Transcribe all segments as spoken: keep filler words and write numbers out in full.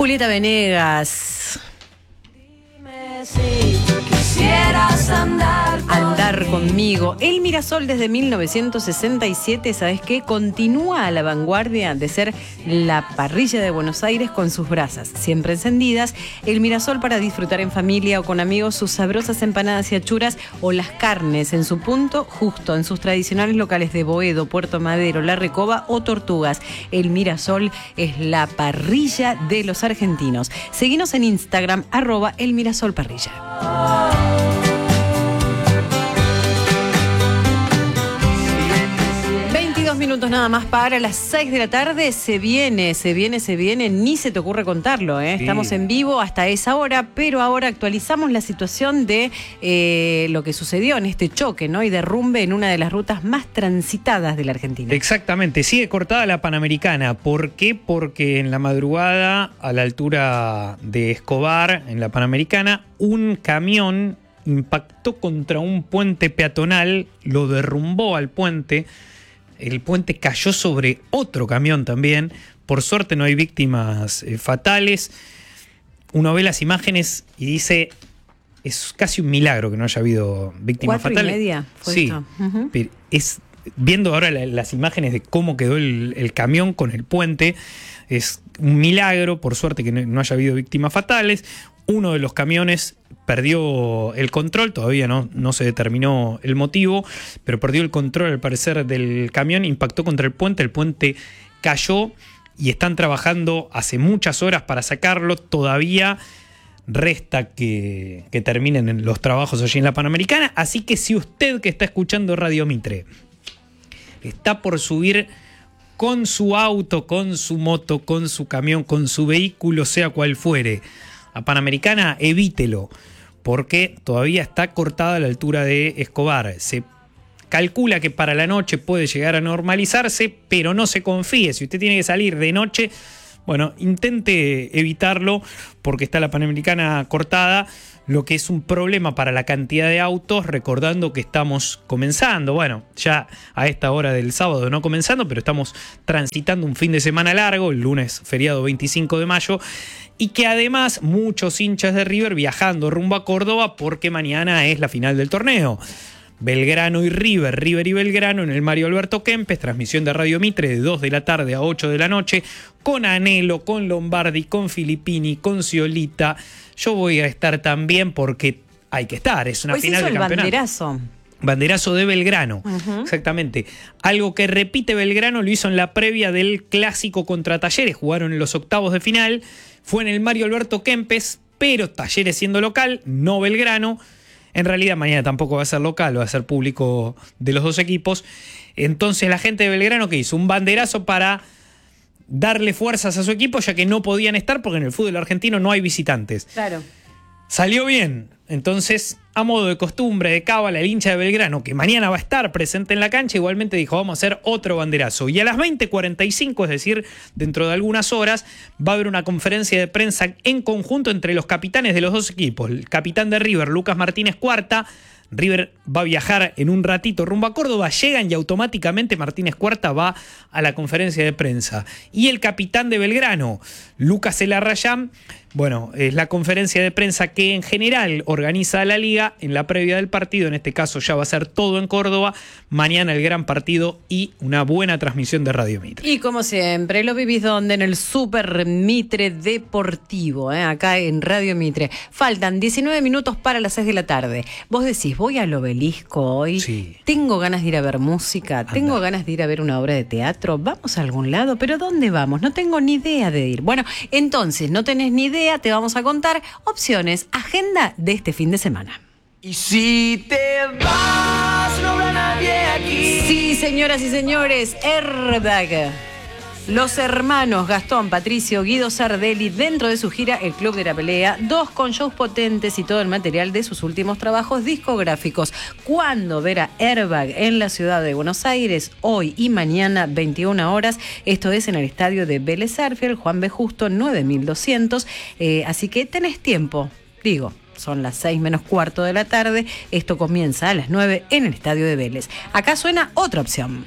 Julieta Venegas. Dime si quisieras andar conmigo. Andar conmigo. El Mirasol desde mil novecientos sesenta y siete, ¿sabes qué? Continúa a la vanguardia de ser la parrilla de Buenos Aires con sus brasas siempre encendidas. El Mirasol para disfrutar en familia o con amigos sus sabrosas empanadas y achuras o las carnes en su punto justo en sus tradicionales locales de Boedo, Puerto Madero, La Recoba o Tortugas. El Mirasol es la parrilla de los argentinos. Seguinos en Instagram, arroba el Mirasol Parrilla. veintidós minutos nada más para las seis de la tarde. Se viene, se viene, se viene. Ni se te ocurre contarlo, ¿eh? Sí. Estamos en vivo hasta esa hora, pero ahora actualizamos la situación de eh, lo que sucedió en este choque, ¿no? Y derrumbe en una de las rutas más transitadas de la Argentina. Exactamente. Sigue cortada la Panamericana. ¿Por qué? Porque en la madrugada, a la altura de Escobar, en la Panamericana, un camión impactó contra un puente peatonal, lo derrumbó al puente. El puente cayó sobre otro camión también. Por suerte no hay víctimas eh, fatales. Uno ve las imágenes y dice, es casi un milagro que no haya habido víctimas Cuatro fatales. Y media fue sí, esto. Uh-huh. Pero es, viendo ahora la, las imágenes de cómo quedó el, el camión con el puente, es un milagro, por suerte que no, no haya habido víctimas fatales. Uno de los camiones perdió el control, todavía no, no se determinó el motivo, pero perdió el control al parecer del camión, impactó contra el puente, el puente cayó y están trabajando hace muchas horas para sacarlo. Todavía resta que, que terminen los trabajos allí en la Panamericana, así que si usted que está escuchando Radio Mitre está por subir con su auto, con su moto, con su camión, con su vehículo, sea cual fuere, a Panamericana, evítelo, porque todavía está cortada a la altura de Escobar. Se calcula que para la noche puede llegar a normalizarse, pero no se confíe. Si usted tiene que salir de noche, bueno, intente evitarlo porque está la Panamericana cortada, lo que es un problema para la cantidad de autos, recordando que estamos comenzando, bueno, ya a esta hora del sábado no comenzando, pero estamos transitando un fin de semana largo, el lunes feriado veinticinco de mayo, y que además muchos hinchas de River viajando rumbo a Córdoba porque mañana es la final del torneo. Belgrano y River, River y Belgrano en el Mario Alberto Kempes, transmisión de Radio Mitre de dos de la tarde a ocho de la noche, con Anelo, con Lombardi, con Filippini, con Sciolita. Yo voy a estar también porque hay que estar, es una Hoy final de campeonato. Banderazo. Banderazo de Belgrano, uh-huh. Exactamente. Algo que repite Belgrano lo hizo en la previa del clásico contra Talleres, jugaron en los octavos de final, fue en el Mario Alberto Kempes, pero Talleres siendo local, no Belgrano. En realidad mañana tampoco va a ser local, va a ser público de los dos equipos. Entonces la gente de Belgrano, ¿qué hizo? Un banderazo para darle fuerzas a su equipo, ya que no podían estar porque en el fútbol argentino no hay visitantes. Claro. Salió bien. Entonces, a modo de costumbre, de cábala, el hincha de Belgrano, que mañana va a estar presente en la cancha, igualmente dijo, vamos a hacer otro banderazo. Y a las veinte cuarenta y cinco, es decir, dentro de algunas horas, va a haber una conferencia de prensa en conjunto entre los capitanes de los dos equipos. El capitán de River, Lucas Martínez Cuarta. River va a viajar en un ratito rumbo a Córdoba, llegan y automáticamente Martínez Cuarta va a la conferencia de prensa. Y el capitán de Belgrano, Lucas Elarrayán, bueno, es la conferencia de prensa que en general organiza la liga en la previa del partido, en este caso ya va a ser todo en Córdoba, mañana el gran partido y una buena transmisión de Radio Mitre. Y como siempre, lo vivís donde en el Super Mitre Deportivo, ¿eh? Acá en Radio Mitre. Faltan diecinueve minutos para las seis de la tarde. Vos decís, voy al Obelisco hoy, sí. Tengo ganas de ir a ver música, Anda. tengo ganas de ir a ver una obra de teatro, vamos a algún lado, pero ¿dónde vamos? No tengo ni idea de ir. Bueno, entonces, no tenés ni idea, te vamos a contar opciones, agenda de este fin de semana. Y si te vas, no habrá nadie aquí. Sí, señoras y señores, Airbag. Los hermanos Gastón, Patricio, Guido Sardelli, dentro de su gira El Club de la Pelea, dos con shows potentes y todo el material de sus últimos trabajos discográficos. ¿Cuándo ver a Airbag en la ciudad de Buenos Aires? Hoy y mañana, veintiuna horas. Esto es en el estadio de Vélez Sarsfield, Juan B. Justo, nueve mil doscientos. Eh, así que tenés tiempo, digo. Son las seis menos cuarto de la tarde. Esto comienza a las nueve en el estadio de Vélez. Acá suena otra opción.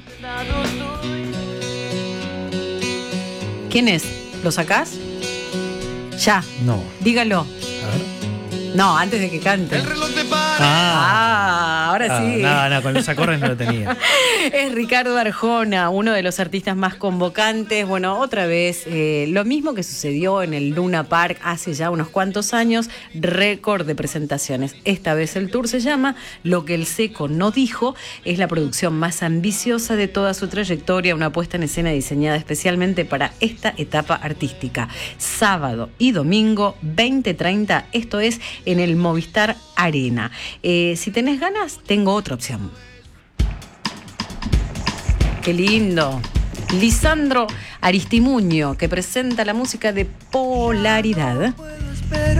¿Quién es? ¿Lo sacás? Ya. No. Dígalo. A ver. No, antes de que cante. El reloj de pared. Ah, ahora Ah, sí. No, no, con los acordes no lo tenía. Es Ricardo Arjona, uno de los artistas más convocantes. Bueno, otra vez, eh, lo mismo que sucedió en el Luna Park hace ya unos cuantos años, récord de presentaciones. Esta vez el tour se llama Lo que el Seco no dijo. Es la producción más ambiciosa de toda su trayectoria, una puesta en escena diseñada especialmente para esta etapa artística. Sábado y domingo, veinte treinta, esto es en el Movistar Arena. Eh, si tenés ganas, tengo otra opción. Qué lindo. Lisandro Aristimuño, que presenta la música de Polaridad.